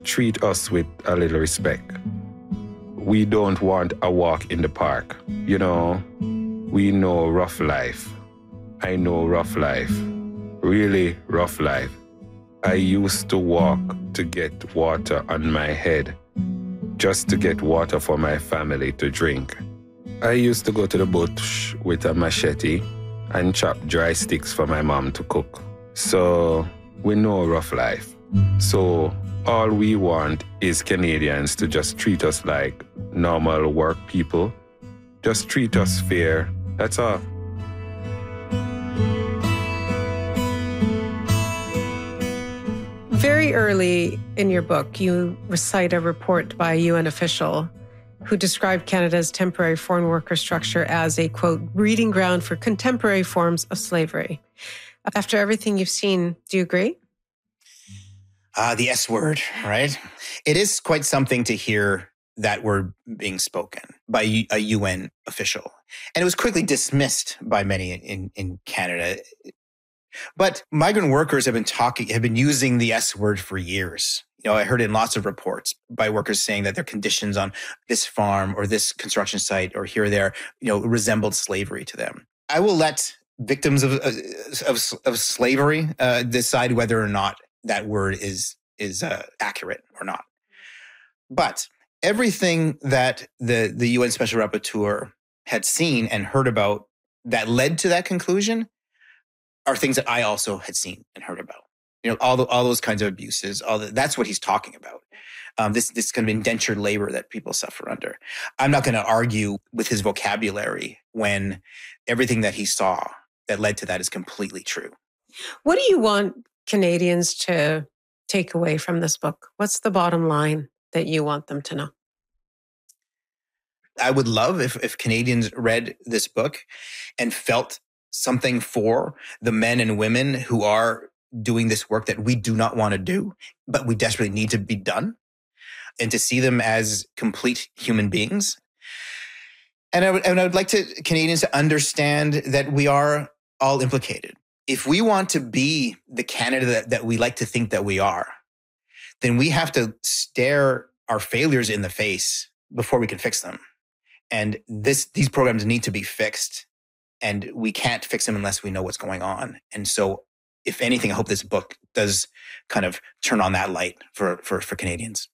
treat us with a little respect. We don't want a walk in the park. You know, we know rough life. I know rough life. Really rough life. I used to walk to get water on my head, just to get water for my family to drink. I used to go to the bush with a machete and chop dry sticks for my mom to cook. So we know rough life. So all we want is Canadians to just treat us like normal work people. Just treat us fair. That's all. Very early in your book, you recite a report by a UN official who described Canada's temporary foreign worker structure as a, quote, breeding ground for contemporary forms of slavery. After everything you've seen, do you agree? The S word, right? It is quite something to hear that word being spoken by a UN official. And it was quickly dismissed by many in Canada. But migrant workers have been using the S word for years. You know, I heard in lots of reports by workers saying that their conditions on this farm or this construction site or here or there, you know, resembled slavery to them. I will let victims of slavery decide whether or not that word is accurate or not. But everything that the UN Special Rapporteur had seen and heard about that led to that conclusion are things that I also had seen and heard about. You know, all those kinds of abuses, that's what he's talking about. This kind of indentured labor that people suffer under. I'm not going to argue with his vocabulary when everything that he saw that led to that is completely true. What do you want Canadians to take away from this book? What's the bottom line that you want them to know? I would love if Canadians read this book and felt something for the men and women who are doing this work that we do not want to do, but we desperately need to be done, and to see them as complete human beings. And I would like Canadians to understand that we are all implicated. If we want to be the Canada that we like to think that we are, then we have to stare our failures in the face before we can fix them. And these programs need to be fixed, and we can't fix them unless we know what's going on. And so, if anything, I hope this book does kind of turn on that light for Canadians.